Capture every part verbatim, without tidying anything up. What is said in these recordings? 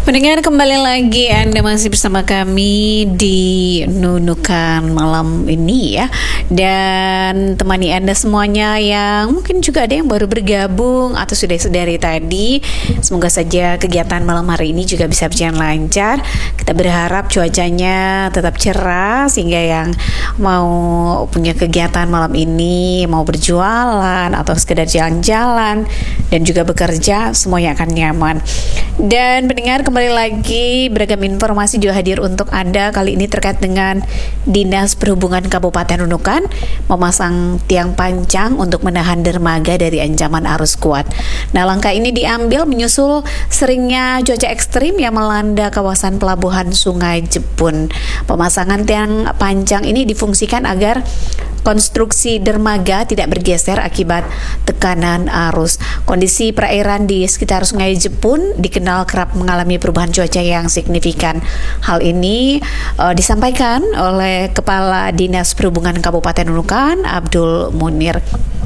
Pendengar, kembali lagi Anda masih bersama kami di Nunukan malam ini ya. Dan temani Anda semuanya yang mungkin juga ada yang baru bergabung atau sudah dari tadi. Semoga saja kegiatan malam hari ini juga bisa berjalan lancar. Kita berharap cuacanya tetap cerah sehingga yang mau punya kegiatan malam ini, mau berjualan atau sekedar jalan-jalan dan juga bekerja, semuanya akan nyaman. Dan pendengar, kembali lagi beragam informasi juga hadir untuk Anda. Kali ini terkait dengan Dinas Perhubungan Kabupaten Nunukan memasang tiang pancang untuk menahan dermaga dari ancaman arus kuat. Nah, langkah ini diambil menyusul seringnya cuaca ekstrim yang melanda kawasan pelabuhan Sungai Jepun. Pemasangan tiang pancang ini difungsikan agar konstruksi dermaga tidak bergeser akibat tekanan arus. Kondisi perairan di sekitar Sungai Jepun dikenal kerap mengalami perubahan cuaca yang signifikan. Hal ini uh, disampaikan oleh Kepala Dinas Perhubungan Kabupaten Nunukan, Abdul Munir.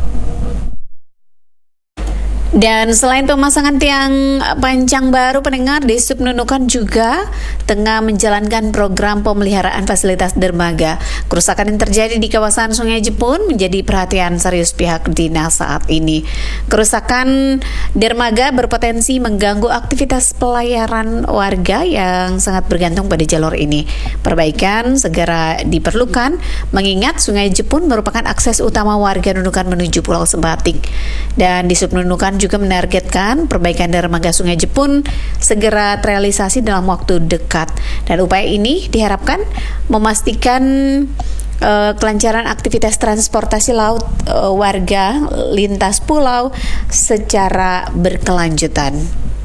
Dan selain pemasangan tiang pancang baru, pendengar, Disub Nunukan juga tengah menjalankan program pemeliharaan fasilitas dermaga. Kerusakan yang terjadi di kawasan Sungai Jepun menjadi perhatian serius pihak dinas saat ini. Kerusakan dermaga berpotensi mengganggu aktivitas pelayaran warga yang sangat bergantung pada jalur ini. Perbaikan segera diperlukan mengingat Sungai Jepun merupakan akses utama warga Nunukan menuju Pulau Sebatik. Dan Disub Nunukan juga menargetkan perbaikan dermaga Sungai Jepun segera terrealisasi dalam waktu dekat. Dan upaya ini diharapkan memastikan uh, kelancaran aktivitas transportasi laut uh, warga lintas pulau secara berkelanjutan.